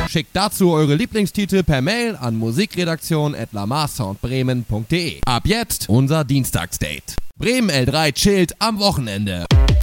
Schickt dazu eure Lieblingstitel per Mail an musikredaktion@lamarsoundbremen.de. Ab jetzt unser Dienstagsdate. Bremen L3 chillt am Wochenende.